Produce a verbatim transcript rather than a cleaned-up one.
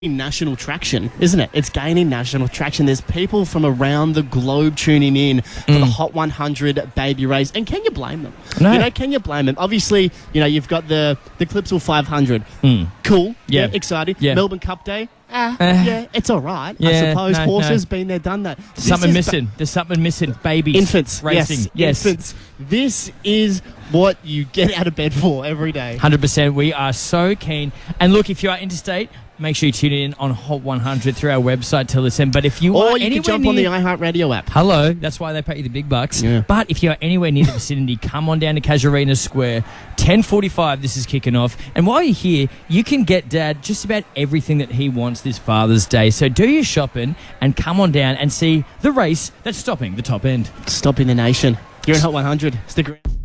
national traction, isn't it? It's gaining national traction. There's people from around the globe tuning in for mm. the Hot one hundred baby race. And can you blame them? No. You know, can you blame them? Obviously, you know, you've got the, the Clipsal five hundred. Mm. Cool. Yeah. yeah exciting. Yeah. Melbourne Cup Day. Ah, uh, yeah, it's all right. yeah, I suppose no, horses, no. been there, done that. There's something missing. Ba- There's something missing. Babies. Infants. Racing. Yes. yes. Infants. This is what you get out of bed for every day. one hundred percent. We are so keen. And look, if you are interstate, make sure you tune in on Hot one hundred through our website to listen. But if you or are you anywhere can jump near, on the iHeartRadio app. Hello, that's why they pay you the big bucks. Yeah. But if you are anywhere near the vicinity, come on down to Casuarina Square. ten forty-five, this is kicking off. And while you're here, you can get Dad just about everything that he wants this Father's Day. So do your shopping and come on down and see the race that's stopping the top end. Stopping the nation. You're in Hot one hundred. Stick around.